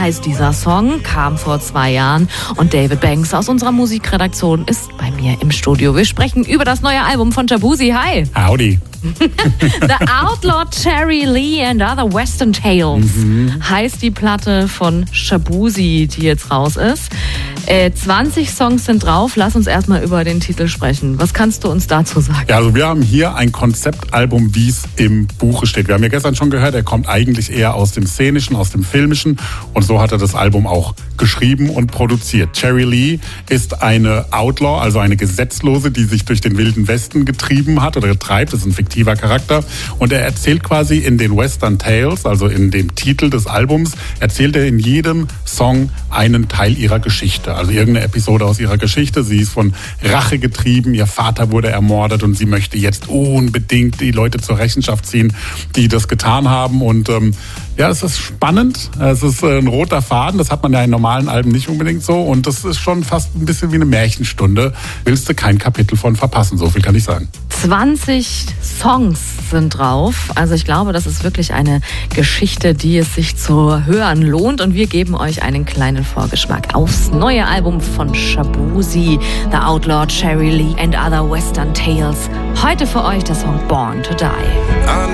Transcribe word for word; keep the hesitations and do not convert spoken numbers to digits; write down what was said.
heißt dieser Song, kam vor zwei Jahren und David Banks aus unserer Musikredaktion ist bei mir im Studio. Wir sprechen über das neue Album von Shaboozey. Hi! Howdy! The Outlaw Cherry Lee and Other Western Tales mhm. heißt die Platte von Shaboozey, die jetzt raus ist. Äh, zwanzig Songs sind drauf. Lass uns erstmal über den Titel sprechen. Was kannst du uns dazu sagen? Ja, also wir haben hier ein Konzeptalbum, wie es im Buche steht. Wir haben ja gestern schon gehört, er kommt eigentlich eher aus dem Szenischen, aus dem Filmischen. Und so hat er das Album auch geschrieben und produziert. Cherry Lee ist eine Outlaw, also eine Gesetzlose, die sich durch den wilden Westen getrieben hat oder getreibt. Das ist ein fiktiver Charakter. Und er erzählt quasi in den Western Tales, also in dem Titel des Albums, erzählt er in jedem Song einen Teil ihrer Geschichte. Also irgendeine Episode aus ihrer Geschichte. Sie ist von Rache getrieben, ihr Vater wurde ermordet und sie möchte jetzt unbedingt die Leute zur Rechenschaft ziehen, die das getan haben. Und ähm, ja, es ist spannend. Es ist ein roter Faden. Das hat man ja in normalen Alben nicht unbedingt so. Und das ist schon fast ein bisschen wie eine Märchenstunde. Willst du kein Kapitel von verpassen, so viel kann ich sagen. zwanzig Songs sind drauf. Also ich glaube, das ist wirklich eine Geschichte, die es sich zu hören lohnt. Und wir geben euch einen kleinen Vorgeschmack aufs neue Album von Shaboozey, The Outlaw Cherry Lee and Other Western Tales. Heute für euch der Song Born to Die.